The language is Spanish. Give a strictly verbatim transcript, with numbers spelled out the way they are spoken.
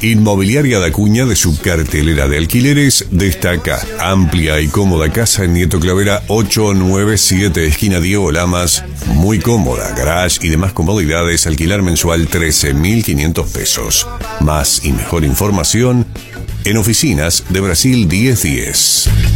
Inmobiliaria Dacuña, de su cartelera de alquileres, destaca amplia y cómoda casa en Nieto Clavera ocho nueve siete, esquina Diego Lamas. Muy cómoda, garage y demás comodidades, alquilar mensual trece mil quinientos pesos. Más y mejor información en Oficinas de Brasil diez diez.